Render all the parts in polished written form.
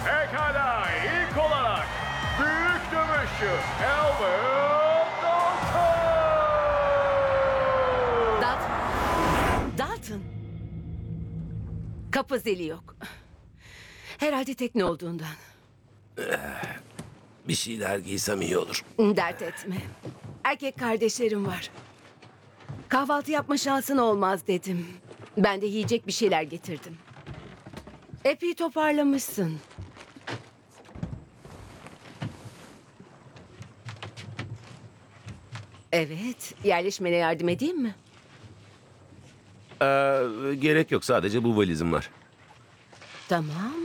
Pekala, ilk olarak büyük dövüşçü Elvin Dalton. Dalton. Kapı zili yok. Herhalde tekne olduğundan. Bir şeyler giysem iyi olur. Dert etme. Erkek kardeşlerim var. Kahvaltı yapma şansın olmaz dedim. Ben de yiyecek bir şeyler getirdim. Epey toparlamışsın. Evet, yerleşmene yardım edeyim mi? Gerek yok, sadece bu valizim var. Tamam.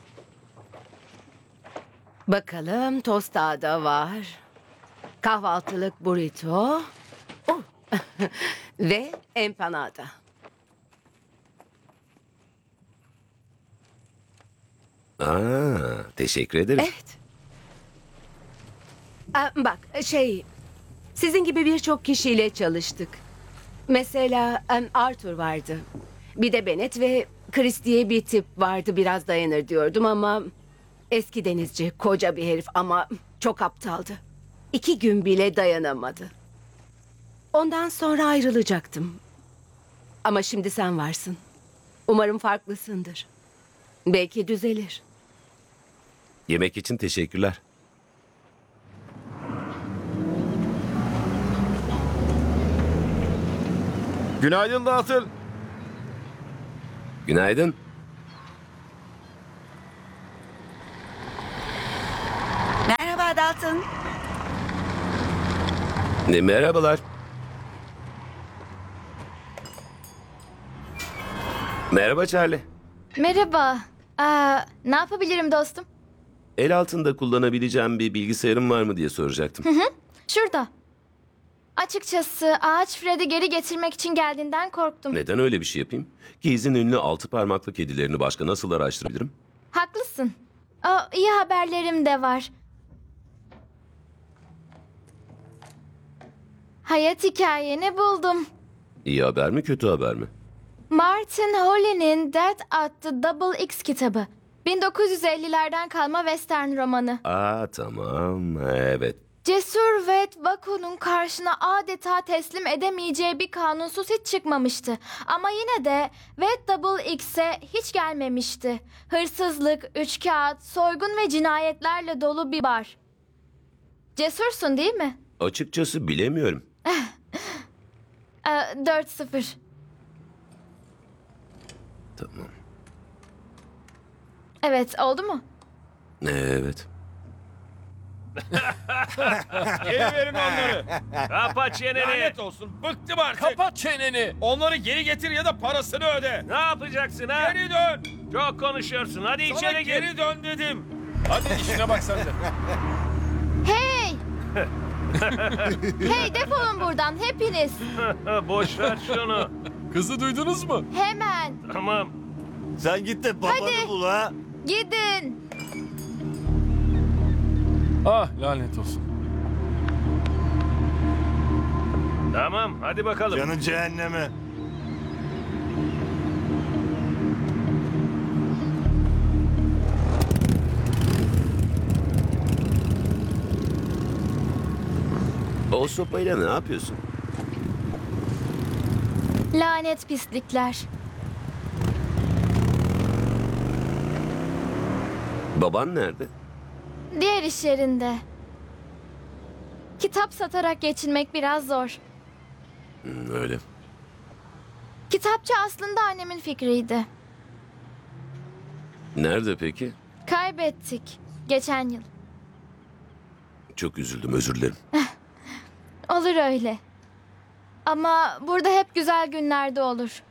Bakalım tostada var. Kahvaltılık burrito. Oh. Ve empanada. Teşekkür ederim. Evet. Bak sizin gibi birçok kişiyle çalıştık. Mesela Arthur vardı. Bir de Bennett ve Chris diye bir tip vardı, biraz dayanır diyordum ama... Eski denizci, koca bir herif ama çok aptaldı. 2 gün bile dayanamadı. Ondan sonra ayrılacaktım. Ama şimdi sen varsın. Umarım farklısındır. Belki düzelir. Yemek için teşekkürler. Günaydın Dalton. Günaydın. Merhaba Dalton. Merhabalar. Merhaba Charlie. Merhaba. Ne yapabilirim dostum? El altında kullanabileceğim bir bilgisayarım var mı diye soracaktım. Şurada. Açıkçası ağaç Fred'i geri getirmek için geldiğinden korktum. Neden öyle bir şey yapayım? Giz'in ünlü 6 parmaklı kedilerini başka nasıl araştırabilirim? Haklısın. İyi haberlerim de var. Hayat hikayeni buldum. İyi haber mi, kötü haber mi? Martin Holley'nin Death adlı Double X kitabı. 1950'lerden kalma western romanı. Tamam, evet. Cesur ve Vako'nun karşına adeta teslim edemeyeceği bir kanunsuz hiç çıkmamıştı. Ama yine de Wet Double X'e hiç gelmemişti. Hırsızlık, üçkağıt, soygun ve cinayetlerle dolu bir bar. Cesursun değil mi? Açıkçası bilemiyorum. 4-0. Tamam. Evet, oldu mu? Evet. Geri verin onları. Kapa çeneni. Lanet olsun. Bıktım artık. Kapat çeneni. Onları geri getir ya da parasını öde. Ne yapacaksın ha? Geri dön. Çok konuşuyorsun. Hadi Sana içeri gir. geri dön dedim. Hadi işine bak sen de. Hey! Hey, defolun buradan hepiniz. Boş ver şunu. Kızı duydunuz mu? Hemen. Tamam. Sen git de babanı Hadi. bul ha. Gidin. Ah lanet olsun. Tamam, hadi bakalım. Canın cehenneme. O sopayla ne yapıyorsun? Lanet pislikler. Baban nerede? Diğer iş yerinde. Kitap satarak geçinmek biraz zor. Öyle. Kitapçı aslında annemin fikriydi. Nerede peki? Kaybettik geçen yıl. Çok üzüldüm, özür dilerim. Olur öyle. Ama burada hep güzel günlerde olur.